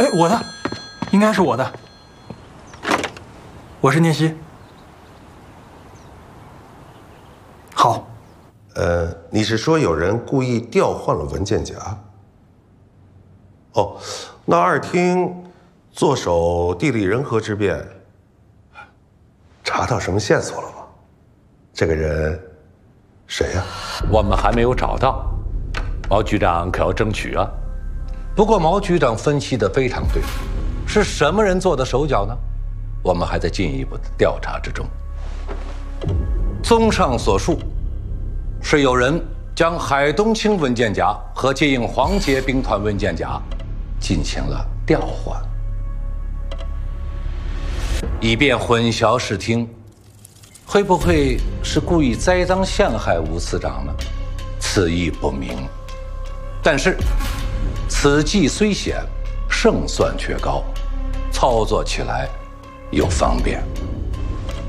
我的，应该是我的。我是聂西。好。 你是说有人故意调换了文件夹？哦，那二厅坐守地利人和之便，查到什么线索了吗？这个人谁呀？ 我们还没有找到，毛局长可要争取啊。 不过毛局长分析的非常对，是什么人做的手脚呢？我们还在进一步的调查之中。综上所述，是有人将海东青文件夹和接应黄杰兵团文件夹进行了调换，以便混淆视听。会不会是故意栽赃陷害吴次长呢？此意不明。但是此计虽险，胜算却高，操作起来又方便。